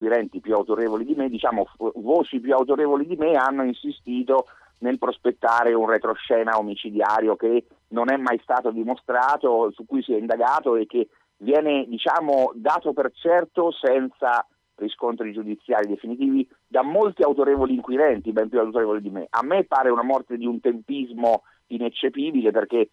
inquirenti più autorevoli di me, diciamo voci più autorevoli di me, hanno insistito nel prospettare un retroscena omicidiario che non è mai stato dimostrato, su cui si è indagato e che viene, diciamo, dato per certo senza riscontri giudiziari definitivi da molti autorevoli inquirenti, ben più autorevoli di me. A me pare una morte di un tempismo ineccepibile, perché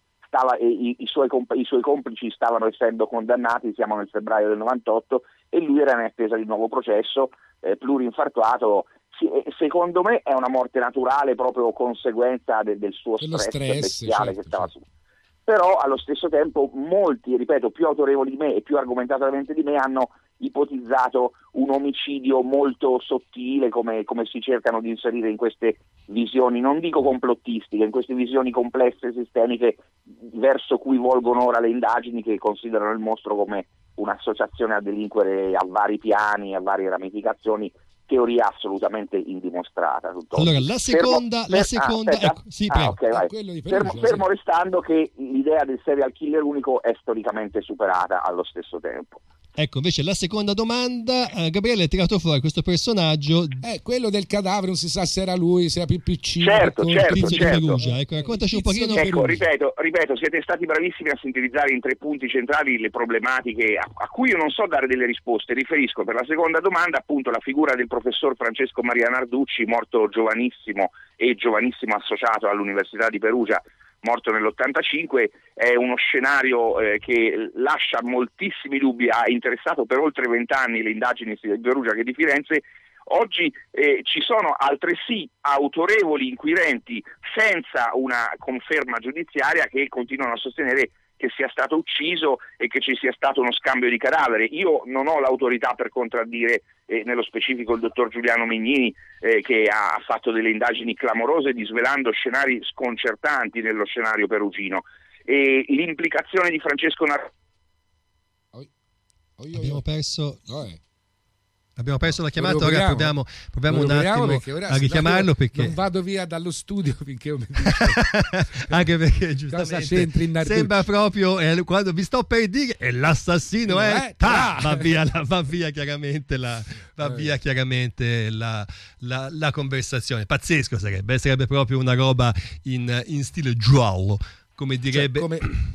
i suoi complici stavano essendo condannati, siamo nel febbraio del 98, e lui era in attesa di nuovo processo, plurinfartuato. Secondo me è una morte naturale, proprio conseguenza del suo stress bestiale, certo, che stava su. Però allo stesso tempo molti, ripeto, più autorevoli di me e più argomentatamente di me, hanno ipotizzato un omicidio molto sottile, come si cercano di inserire in queste visioni, non dico complottistiche, in queste visioni complesse, sistemiche, verso cui volgono ora le indagini, che considerano il mostro come un'associazione a delinquere a vari piani, a varie ramificazioni, teoria assolutamente indimostrata. Allora, la seconda, ecco, sì, prego. Okay, fermo restando che l'idea del serial killer unico è storicamente superata allo stesso tempo. Ecco, invece la seconda domanda, Gabriele ha tirato fuori questo personaggio, quello del cadavere, non si sa se era lui, se era PPC. Certo. Perugia. Ecco, raccontaci un pochino. Ecco, ripeto, siete stati bravissimi a sintetizzare in 3 punti centrali le problematiche a cui io non so dare delle risposte. Riferisco per la seconda domanda appunto la figura del professor Francesco Maria Narducci, morto giovanissimo associato all'Università di Perugia, morto nell'85, è uno scenario che lascia moltissimi dubbi, ha interessato per oltre 20 anni le indagini sia di Perugia che di Firenze. Oggi ci sono altresì autorevoli inquirenti senza una conferma giudiziaria che continuano a sostenere che sia stato ucciso e che ci sia stato uno scambio di cadavere. Io non ho l'autorità per contraddire nello specifico il dottor Giuliano Mignini, che ha fatto delle indagini clamorose disvelando scenari sconcertanti nello scenario perugino. E l'implicazione di Francesco Abbiamo perso la chiamata, ora proviamo un attimo a richiamarlo, perché non vado via dallo studio finché io mi anche perché giustamente sembra proprio quando vi sto per dire e l'assassino va via chiaramente la conversazione. Pazzesco sarebbe proprio una roba in stile giallo, come direbbe,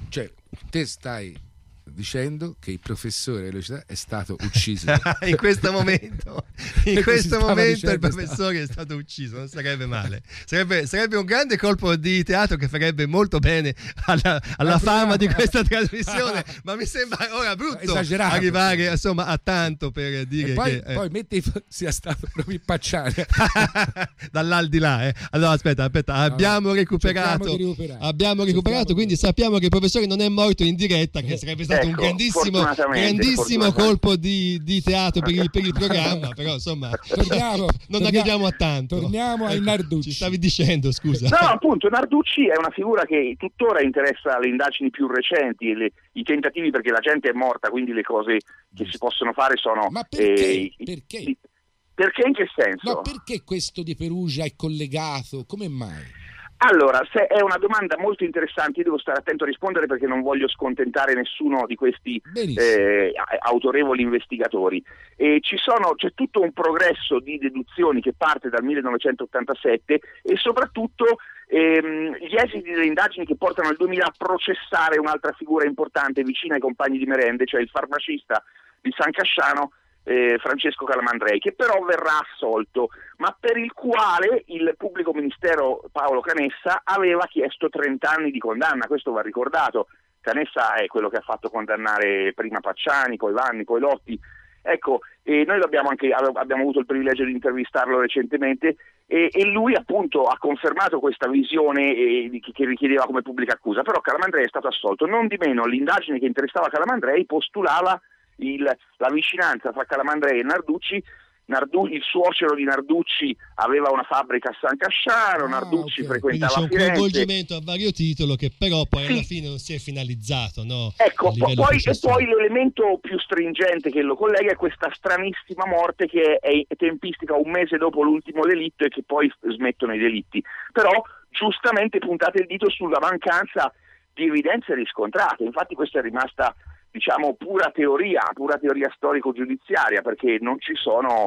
te stai dicendo che il professore dell'università è stato ucciso in questo momento il professore è stato ucciso. Non sarebbe male, sarebbe un grande colpo di teatro che farebbe molto bene alla fama di questa trasmissione, ma mi sembra ora brutto esagerato arrivare insomma a tanto per dire poi metti sia stato proprio impacciare dall'aldilà. Allora aspetta, abbiamo recuperato, quindi sappiamo che il professore non è morto in diretta, che sarebbe stato un grandissimo colpo di teatro per il programma, però insomma non arriviamo a tanto. Torniamo ai Narducci. Ci stavi dicendo, scusa. No, appunto, Narducci è una figura che tuttora interessa le indagini più recenti, i tentativi, perché la gente è morta, quindi le cose che si possono fare sono... Ma perché? Perché in che senso? No, perché questo di Perugia è collegato? Come mai? Allora, è una domanda molto interessante, io devo stare attento a rispondere perché non voglio scontentare nessuno di questi autorevoli investigatori. C'è tutto un progresso di deduzioni che parte dal 1987 e soprattutto gli esiti delle indagini che portano nel 2000 a processare un'altra figura importante vicina ai compagni di merende, cioè il farmacista di San Casciano, Francesco Calamandrei, che però verrà assolto, ma per il quale il pubblico ministero Paolo Canessa aveva chiesto 30 anni di condanna. Questo va ricordato. Canessa è quello che ha fatto condannare prima Pacciani, poi Vanni, poi Lotti. Ecco, noi abbiamo avuto il privilegio di intervistarlo recentemente e lui appunto ha confermato questa visione che richiedeva come pubblica accusa, però Calamandrei è stato assolto. Non di meno, l'indagine che interessava Calamandrei postulava la vicinanza tra Calamandrei e Narducci. Il suocero di Narducci aveva una fabbrica a San Casciano, Narducci frequentava Firenze. Quindi c'è un coinvolgimento a vario titolo che però poi alla fine non si è finalizzato, no? Ecco, poi l'elemento più stringente che lo collega è questa stranissima morte che è tempistica un mese dopo l'ultimo delitto e che poi smettono i delitti. Però giustamente puntate il dito sulla mancanza di evidenze riscontrate. Infatti questa è rimasta, diciamo, pura teoria storico-giudiziaria, perché non ci sono